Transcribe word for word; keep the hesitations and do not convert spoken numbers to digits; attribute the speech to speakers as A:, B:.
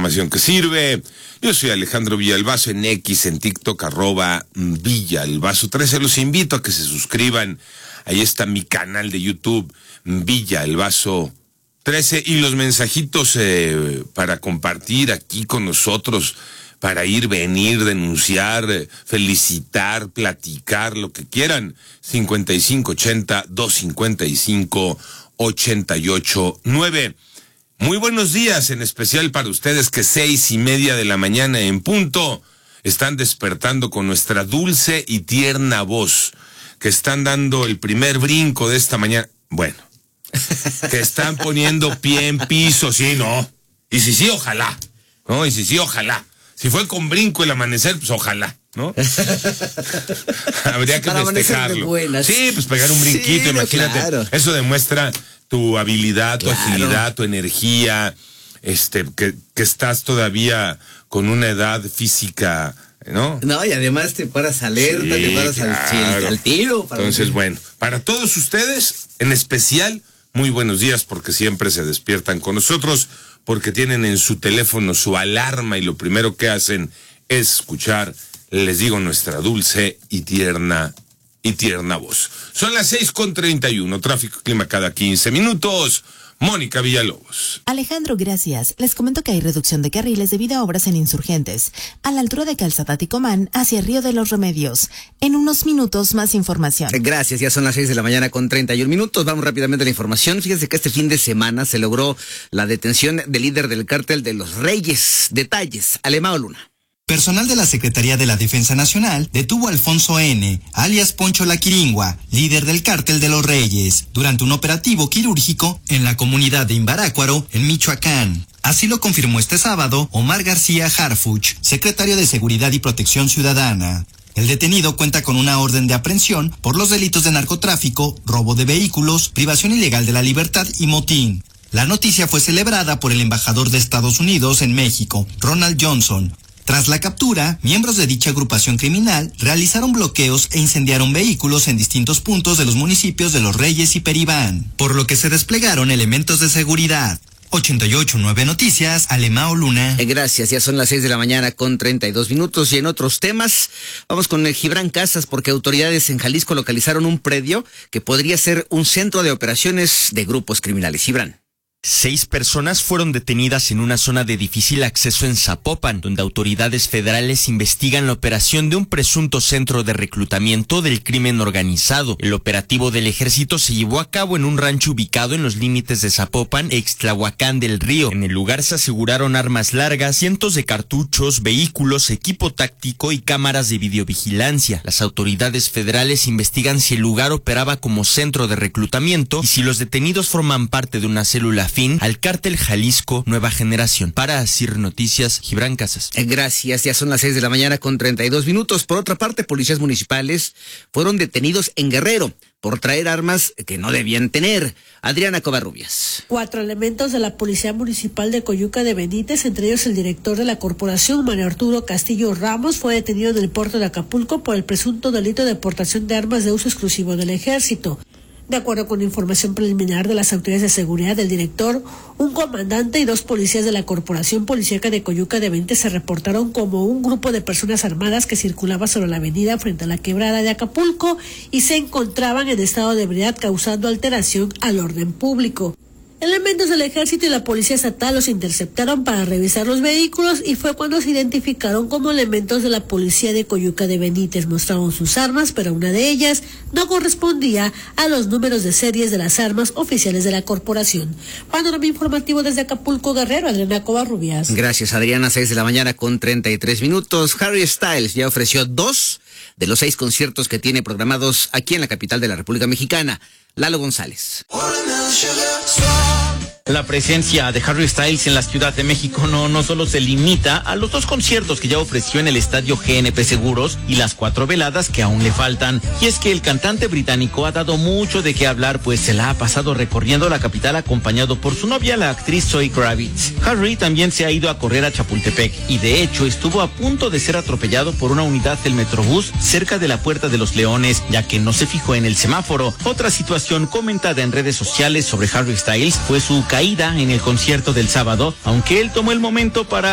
A: información que sirve. Yo soy Alejandro Villalbazo en X, en TikTok, arroba Villalbazo trece. Los invito a que se suscriban. Ahí está mi canal de YouTube, Villalbazo trece. Y los mensajitos eh, para compartir aquí con nosotros, para ir, venir, denunciar, felicitar, platicar, lo que quieran. cincuenta y cinco ochenta, doscientos cincuenta y cinco, ochenta y ocho nueve. Muy buenos días, en especial para ustedes que seis y media de la mañana en punto están despertando con nuestra dulce y tierna voz, que están dando el primer brinco de esta mañana. Bueno, que están poniendo pie en piso, sí, no. Y si sí, ojalá. No, y si sí, ojalá. Si fue con brinco el amanecer, pues ojalá, ¿no? Habría que
B: para
A: festejarlo.
B: Buenas.
A: Sí, pues pegar un brinquito, sí, imagínate. Claro. Eso demuestra tu habilidad, tu claro. agilidad, tu energía, este, que, que estás todavía con una edad física, ¿no?
B: No, y además te paras alerta, sí, te paras claro. al, al tiro.
A: Para Entonces, bueno, para todos ustedes, en especial, muy buenos días, porque siempre se despiertan con nosotros, porque tienen en su teléfono su alarma y lo primero que hacen es escuchar, les digo, nuestra dulce y tierna y tierna voz. Son las seis con treinta y uno, tráfico clima cada quince minutos. Mónica Villalobos.
C: Alejandro, gracias. Les comento que hay reducción de carriles debido a obras en Insurgentes, a la altura de Calzada Ticomán, hacia Río de los Remedios. En unos minutos más información.
B: Gracias, ya son las seis de la mañana con treinta y un minutos. Vamos rápidamente a la información. Fíjense que este fin de semana se logró la detención del líder del cártel de los Reyes. Detalles, Alemao Luna.
D: Personal de la Secretaría de la Defensa Nacional detuvo a Alfonso N., alias Poncho La Quiringua, líder del Cártel de los Reyes, durante un operativo quirúrgico en la comunidad de Imbarácuaro, en Michoacán. Así lo confirmó este sábado Omar García Harfuch, secretario de Seguridad y Protección Ciudadana. El detenido cuenta con una orden de aprehensión por los delitos de narcotráfico, robo de vehículos, privación ilegal de la libertad y motín. La noticia fue celebrada por el embajador de Estados Unidos en México, Ronald Johnson. Tras la captura, miembros de dicha agrupación criminal realizaron bloqueos e incendiaron vehículos en distintos puntos de los municipios de Los Reyes y Peribán, por lo que se desplegaron elementos de seguridad. ochenta y ocho nueve Noticias, Alemao Luna.
B: Gracias, ya son las seis de la mañana con treinta y dos minutos. Y en otros temas, vamos con el Gibran Casas, porque autoridades en Jalisco localizaron un predio que podría ser un centro de operaciones de grupos criminales. Gibran.
E: Seis personas fueron detenidas en una zona de difícil acceso en Zapopan, donde autoridades federales investigan la operación de un presunto centro de reclutamiento del crimen organizado. El operativo del ejército se llevó a cabo en un rancho ubicado en los límites de Zapopan e Ixtlahuacán del Río. En el lugar se aseguraron armas largas, cientos de cartuchos, vehículos, equipo táctico y cámaras de videovigilancia. Las autoridades federales investigan si el lugar operaba como centro de reclutamiento y si los detenidos forman parte de una célula fin al cártel Jalisco Nueva Generación. Para Asir Noticias, Gibran Casas.
B: Gracias, ya son las seis de la mañana con treinta y dos minutos. Por otra parte, policías municipales fueron detenidos en Guerrero por traer armas que no debían tener. Adriana Covarrubias.
F: Cuatro elementos de la Policía Municipal de Coyuca de Benítez, entre ellos el director de la corporación, Mario Arturo Castillo Ramos, fue detenido en el puerto de Acapulco por el presunto delito de portación de armas de uso exclusivo del ejército. De acuerdo con información preliminar de las autoridades de seguridad del director, un comandante y dos policías de la Corporación Policíaca de Coyuca de Benítez se reportaron como un grupo de personas armadas que circulaba sobre la avenida frente a la quebrada de Acapulco y se encontraban en estado de ebriedad causando alteración al orden público. Elementos del ejército y la policía estatal los interceptaron para revisar los vehículos y fue cuando se identificaron como elementos de la policía de Coyuca de Benítez. Mostraron sus armas, pero una de ellas no correspondía a los números de series de las armas oficiales de la corporación. Panorama informativo desde Acapulco, Guerrero, Adriana Covarrubias.
B: Gracias, Adriana, seis de la mañana con treinta y tres minutos. Harry Styles ya ofreció dos de los seis conciertos que tiene programados aquí en la capital de la República Mexicana. Lalo González.
G: La presencia de Harry Styles en la Ciudad de México no, no solo se limita a los dos conciertos que ya ofreció en el estadio G N P Seguros y las cuatro veladas que aún le faltan. Y es que el cantante británico ha dado mucho de qué hablar, pues se la ha pasado recorriendo la capital acompañado por su novia, la actriz Zoe Kravitz. Harry también se ha ido a correr a Chapultepec y de hecho estuvo a punto de ser atropellado por una unidad del Metrobús cerca de la Puerta de los Leones, ya que no se fijó en el semáforo. Otra situación comentada en redes sociales sobre Harry Styles fue su caída en el concierto del sábado, aunque él tomó el momento para